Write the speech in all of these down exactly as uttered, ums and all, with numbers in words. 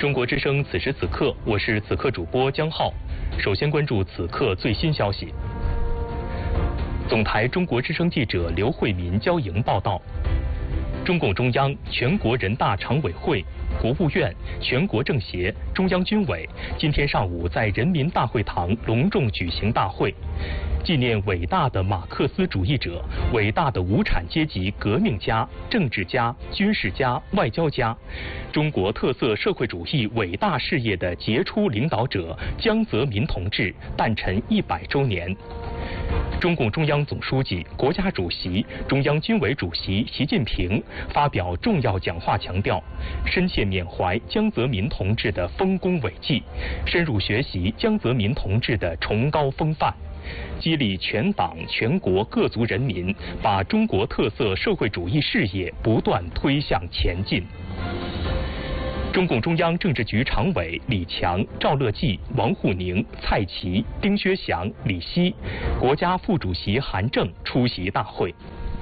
中国之声此时此刻，我是此刻主播江浩。首先关注此刻最新消息。总台中国之声记者刘慧民交营报道：中共中央、全国人大常委会、国务院、全国政协、中央军委今天上午在人民大会堂隆重举行大会，纪念伟大的马克思主义者、伟大的无产阶级革命家、政治家、军事家、外交家，中国特色社会主义伟大事业的杰出领导者江泽民同志诞辰一百周年。中共中央总书记、国家主席、中央军委主席习近平发表重要讲话，强调深切缅怀江泽民同志的丰功伟绩，深入学习江泽民同志的崇高风范，激励全党全国各族人民把中国特色社会主义事业不断推向前进。中共中央政治局常委李强、赵乐际、王沪宁、蔡奇、丁薛祥、李希，国家副主席韩正出席大会。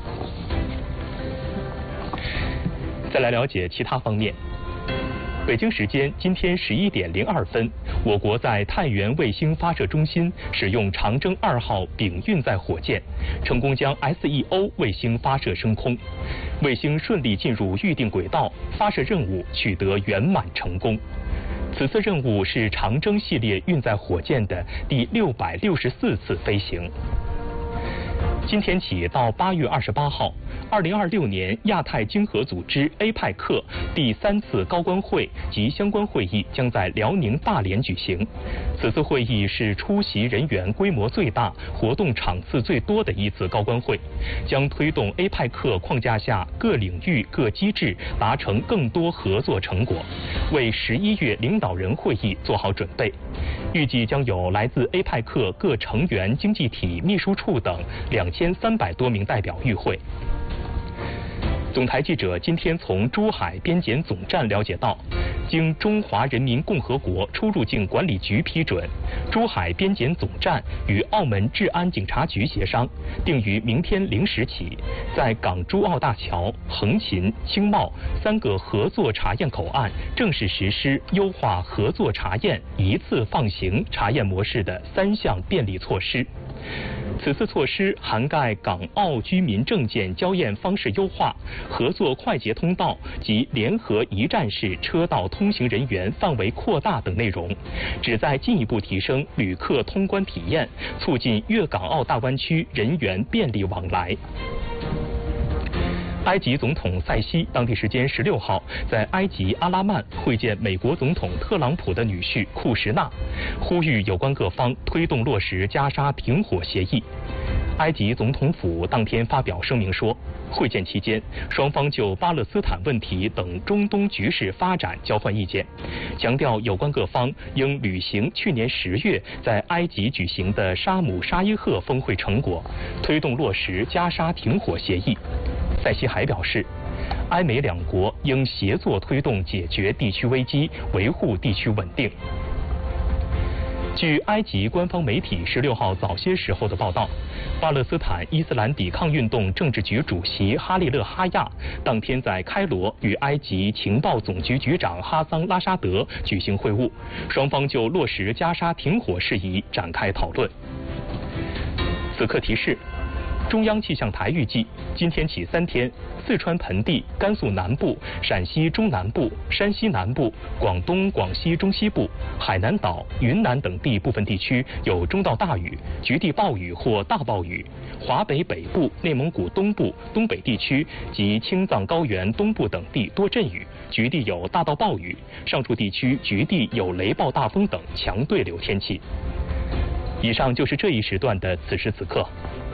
再来了解其他方面。北京时间今天十一点零二分，我国在太原卫星发射中心使用长征二号丙运载火箭，成功将 S E O 卫星发射升空，卫星顺利进入预定轨道，发射任务取得圆满成功。此次任务是长征系列运载火箭的第六百六十四次飞行。今天起到八月二十八号，二零二六年亚太经合组织 A P E C 第三次高官会及相关会议将在辽宁大连举行。此次会议是出席人员规模最大、活动场次最多的一次高官会，将推动 A P E C 框架下各领域各机制达成更多合作成果，为十一月领导人会议做好准备。预计将有来自 A P E C 各成员经济体秘书处等两千三百多名代表与会。总台记者今天从珠海边检总站了解到，经中华人民共和国出入境管理局批准，珠海边检总站与澳门治安警察局协商，定于明天零时起，在港珠澳大桥、横琴、青茂三个合作查验口岸正式实施优化合作查验一次放行查验模式的三项便利措施。此次措施涵盖港澳居民证件交验方式优化、合作快捷通道及联合一站式车道通行人员范围扩大等内容，旨在进一步提升旅客通关体验，促进粤港澳大湾区人员便利往来。埃及总统塞西当地时间十六号在埃及阿拉曼会见美国总统特朗普的女婿库什纳，呼吁有关各方推动落实加沙停火协议。埃及总统府当天发表声明说，会见期间，双方就巴勒斯坦问题等中东局势发展交换意见，强调有关各方应履行去年十月在埃及举行的沙姆沙伊赫峰会成果，推动落实加沙停火协议。塞西还表示，埃美两国应协作推动解决地区危机，维护地区稳定。据埃及官方媒体十六号早些时候的报道，巴勒斯坦伊斯兰抵抗运动政治局主席哈利勒哈亚当天在开罗与埃及情报总局局长哈桑拉沙德举行会晤，双方就落实加沙停火事宜展开讨论。此刻提示，中央气象台预计，今天起三天，四川盆地、甘肃南部、陕西中南部、山西南部、广东、广西中西部、海南岛、云南等地部分地区有中到大雨、局地暴雨或大暴雨；华北北部、内蒙古东部、东北地区及青藏高原东部等地多阵雨，局地有大到暴雨；上述地区局地有雷暴大风等强对流天气。以上就是这一时段的此时此刻。